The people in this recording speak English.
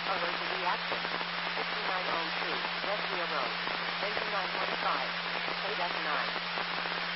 Allergic reaction. 6902, Westview Road. 2945. State F9.